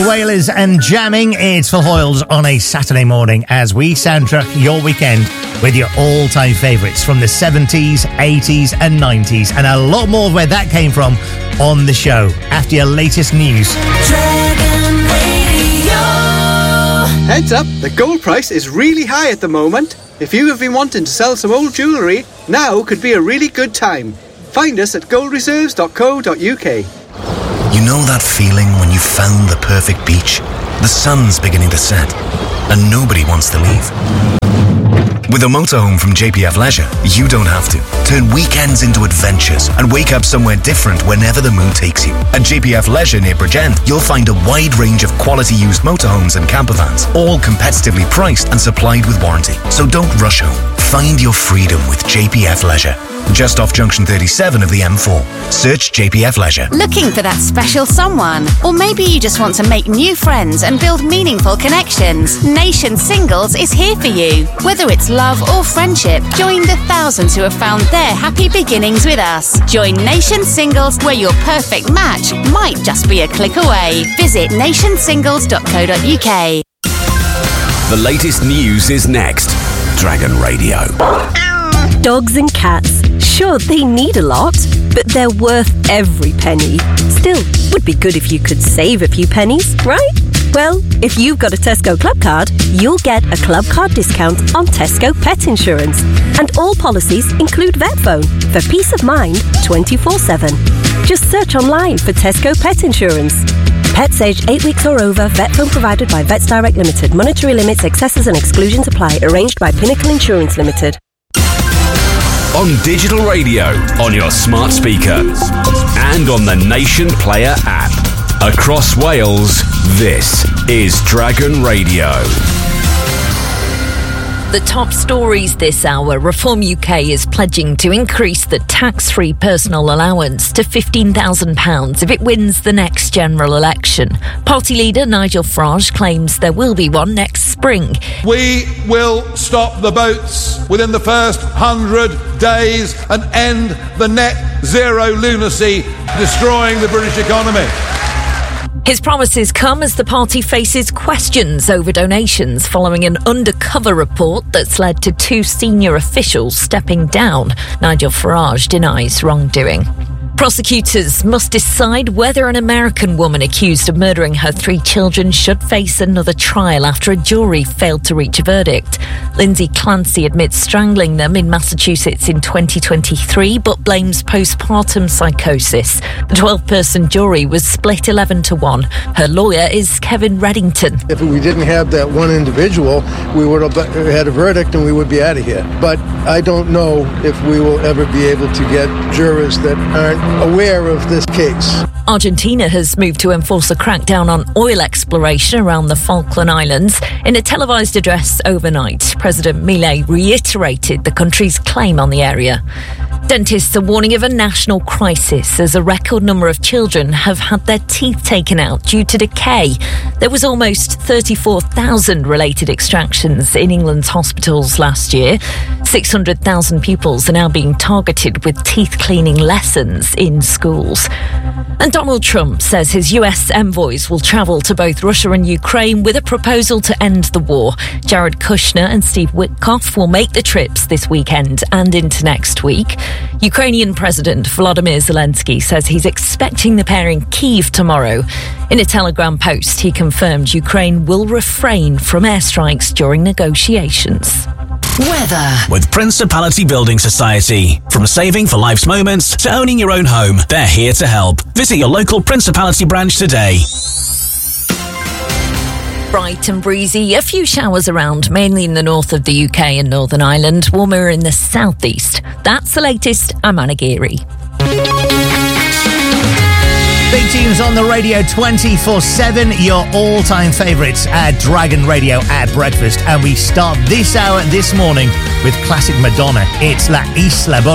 Wailers and jamming. It's Phil Hoyles on a Saturday morning as we soundtrack your weekend with your all-time favourites from the 70s, 80s and 90s, and a lot more of where that came from on the show after your latest news. Dragon Radio. Heads up, the gold price is really high at the moment. If you have been wanting to sell some old jewellery, now could be a really good time. Find us at goldreserves.co.uk. You know that feeling when you found the perfect beach? The sun's beginning to set, and nobody wants to leave. With a motorhome from JPF Leisure, you don't have to. Turn weekends into adventures and wake up somewhere different whenever the mood takes you. At JPF Leisure near Bridgend, you'll find a wide range of quality used motorhomes and campervans, all competitively priced and supplied with warranty. So don't rush home. Find your freedom with JPF Leisure. Just off Junction 37 of the M4. Search JPF Leisure. Looking for that special someone? Or maybe you just want to make new friends and build meaningful connections? Nation Singles is here for you. Whether it's love or friendship, join the thousands who have found their happy beginnings with us. Join Nation Singles, where your perfect match might just be a click away. Visit nationsingles.co.uk. The latest news is next. Dragon Radio. Dogs and cats, sure, they need a lot, but they're worth every penny. Still, would be good if you could save a few pennies, right? Well, if you've got a Tesco Club card, you'll get a Club card discount on Tesco Pet Insurance. And all policies include VetPhone for peace of mind 24/7. Just search online for Tesco Pet Insurance. Pets aged 8 weeks or over, VetPhone provided by Vets Direct Limited. Monetary limits, excesses and exclusions apply. Arranged by Pinnacle Insurance Limited. On digital radio, on your smart speaker, and on the Nation Player app. Across Wales, this is Dragon Radio. The top stories this hour. Reform UK is pledging to increase the tax-free personal allowance to £15,000 if it wins the next general election. Party leader Nigel Farage claims there will be one next spring. We will stop the boats within the first 100 days and end the net zero lunacy destroying the British economy. His promises come as the party faces questions over donations following an undercover report that's led to 2 senior officials stepping down. Nigel Farage denies wrongdoing. Prosecutors must decide whether an American woman accused of murdering her 3 children should face another trial after a jury failed to reach a verdict. Lindsay Clancy admits strangling them in Massachusetts in 2023, but blames postpartum psychosis. The 12-person jury was split 11-1. Her lawyer is Kevin Reddington. If we didn't have that one individual, we would have had a verdict and we would be out of here. But I don't know if we will ever be able to get jurors that aren't aware of this case. Argentina has moved to enforce a crackdown on oil exploration around the Falkland Islands. In a televised address overnight, President Milei reiterated the country's claim on the area. Dentists are warning of a national crisis as a record number of children have had their teeth taken out due to decay. There was almost 34,000 related extractions in England's hospitals last year. 600,000 pupils are now being targeted with teeth cleaning lessons in schools. And Donald Trump says his US envoys will travel to both Russia and Ukraine with a proposal to end the war. Jared Kushner and Steve Witkoff will make the trips this weekend and into next week. Ukrainian President Volodymyr Zelensky says he's expecting the pair in Kyiv tomorrow. In a Telegram post, he confirmed Ukraine will refrain from airstrikes during negotiations. Weather. With Principality Building Society. From saving for life's moments to owning your own home, they're here to help. Visit your local Principality branch today. Bright and breezy, a few showers around, mainly in the north of the UK and Northern Ireland, warmer in the southeast. That's the latest. I'm Anna Geary. Big tunes on the radio 24/7, your all-time favourites at Dragon Radio at breakfast. And we start this hour this morning with classic Madonna. It's La Isla